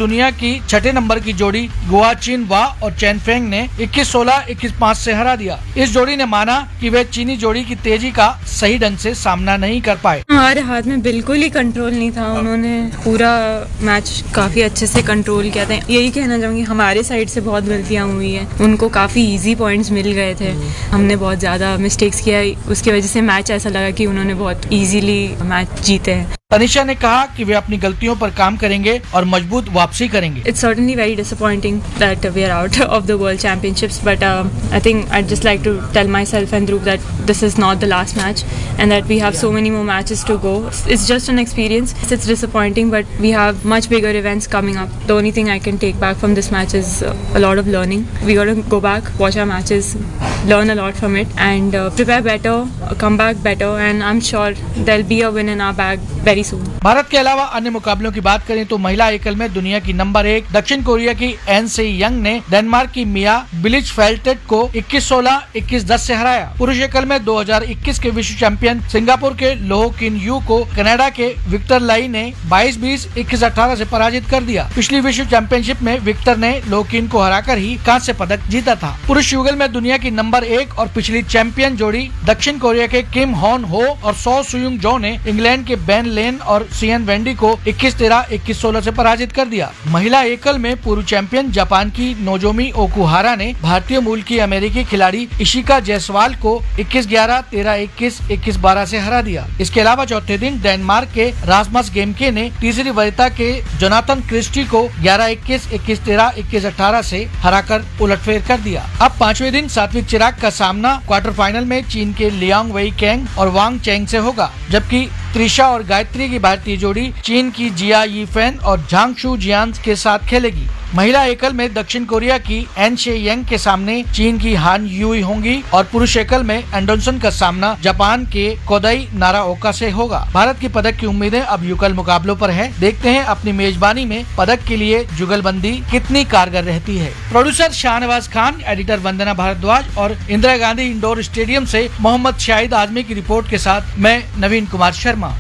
दुनिया की 6 नंबर की जोड़ी गुआ चिन वा और चैन फेंग ने 21-16, 21-5 से हरा दिया। इस जोड़ी ने माना कि वे चीनी जोड़ी की तेजी का सही ढंग से सामना नहीं कर पाए। हमारे हाथ में बिल्कुल ही कंट्रोल नहीं था, उन्होंने पूरा मैच काफी अच्छे से कंट्रोल किया था। यही कहना चाहूंगी हमारे साइड से बहुत गलतियां हुई है, उनको काफी इजी पॉइंट्स मिल गए थे, हमने बहुत ज्यादा मिस्टेक्स किया, उसकी वजह से मैच ऐसा लगा कि उन्होंने बहुत इजीली मैच जीते हैं। तनिषा ने कहा कि वे अपनी गलतियों पर काम करेंगे और मजबूत वापसी करेंगे। It's certainly very disappointing that we are out of the World Championships, but I think I'd just like to tell myself and Dhruv that this is not the last match and that we have so many more matches to go. It's just an experience. It's disappointing, but we have much bigger events coming up. The only thing I can take back from this match is a lot of learning. We got to go back, watch our matches, learn a lot from it, and prepare better, come back better, and I'm sure there'll be a win in our bag very soon. Bharat के अलावा अन्य मुकाबलों की बात करें तो महिला एकल में दुनिया की नंबर 1 दक्षिण कोरिया की एन से यंग ने डेनमार्क की मिया बिलिचफेल्टेट को 21-16, 21-10 से हराया। पुरुष एकल में 2021 के विश्व चैंपियन सिंगापुर के लोह किन यू को कनाडा के विक्टर लाई ने 22-20, 21-18 से पराजित कर दिया। पिछली विश्व चैंपियनशिप में विक्टर ने लोह किन को हराकर ही कांस्य पदक जीता था। पुरुष युगल में दुनिया की नंबर 1 और पिछली चैंपियन जोड़ी दक्षिण कोरिया के किम हॉन हो और सो सुयुंग जो ने इंग्लैंड के बेन लेन और सियन वेंडी को 21-13, 21-16 से पराजित कर दिया। महिला एकल में पूर्व चैंपियन जापान की नोजोमी ओकुहारा ने भारतीय मूल की अमेरिकी खिलाड़ी इशिका जायसवाल को 21-11, 13-21, 21-12 से हरा दिया। इसके अलावा चौथे दिन डेनमार्क के रासमस गेमके ने तीसरी वरीयता के जोनाथन क्रिस्टी को 11-21, 21-13, 21-18 से हराकर उलटफेर कर दिया। अब पांचवें दिन सात्विक चिराग का सामना क्वार्टर फाइनल में चीन के लियांग वेई कैंग और वांग चेंग से होगा, जबकि त्रिशा और गायत्री की भारतीय जोड़ी चीन की जिया यीफेन और झांगशू जियान के साथ खेलेगी। महिला एकल में दक्षिण कोरिया की एन शे यंग के सामने चीन की हान यूई होंगी और पुरुष एकल में एंडरसन का सामना जापान के कोदाई नाराओका से होगा। भारत की पदक की उम्मीदें अब युगल मुकाबलों पर है। देखते हैं अपनी मेजबानी में पदक के लिए जुगलबंदी कितनी कारगर रहती है। प्रोड्यूसर शाहनवाज खान, एडिटर वंदना भारद्वाज और इंदिरा गांधी इंडोर स्टेडियम से मोहम्मद शाहिद आजमी की रिपोर्ट के साथ मैं नवीन कुमार शर्मा।